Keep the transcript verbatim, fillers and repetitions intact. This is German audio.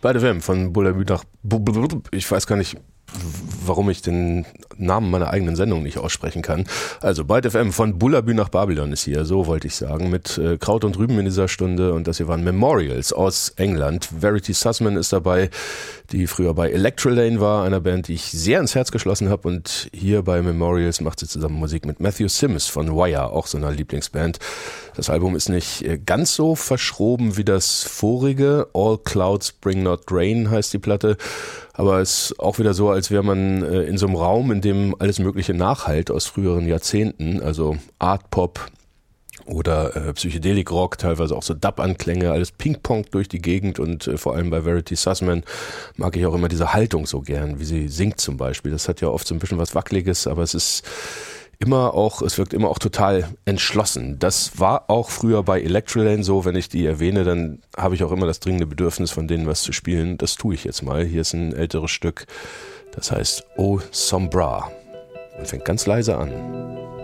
Beide F M von Bullabü nach... Ich weiß gar nicht, warum ich den Namen meiner eigenen Sendung nicht aussprechen kann. Also Byte F M von Bullabü nach Babylon ist hier, so wollte ich sagen, mit äh, Kraut und Rüben in dieser Stunde, und das hier waren Memorials aus England. Verity Sussman ist dabei, die früher bei Electrolane war, einer Band, die ich sehr ins Herz geschlossen habe, und hier bei Memorials macht sie zusammen Musik mit Matthew Sims von Wire, auch so einer Lieblingsband. Das Album ist nicht ganz so verschroben wie das vorige, All Clouds Bring Not Rain heißt die Platte, aber es ist auch wieder so, als wäre man in so einem Raum, in dem alles Mögliche nachhallt aus früheren Jahrzehnten, also Art Pop oder äh, Psychedelic Rock, teilweise auch so Dub-Anklänge, alles Ping-Pong durch die Gegend, und äh, vor allem bei Verity Sussman mag ich auch immer diese Haltung so gern, wie sie singt zum Beispiel. Das hat ja oft so ein bisschen was Wackeliges, aber es ist immer auch, es wirkt immer auch total entschlossen. Das war auch früher bei Electrolane so, wenn ich die erwähne, dann habe ich auch immer das dringende Bedürfnis, von denen was zu spielen. Das tue ich jetzt mal. Hier ist ein älteres Stück, das heißt O Sombra und fängt ganz leise an.